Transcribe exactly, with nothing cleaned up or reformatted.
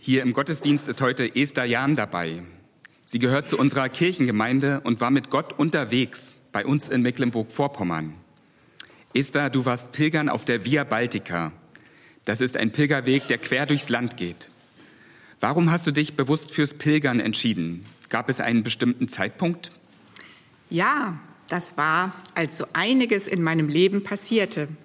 Hier im Gottesdienst ist heute Esther Jahn dabei. Sie gehört zu unserer Kirchengemeinde und war mit Gott unterwegs bei uns in Mecklenburg-Vorpommern. Esther, du warst pilgern auf der Via Baltica. Das ist ein Pilgerweg, der quer durchs Land geht. Warum hast du dich bewusst fürs Pilgern entschieden? Gab es einen bestimmten Zeitpunkt? Ja, das war, als so einiges in meinem Leben passierte.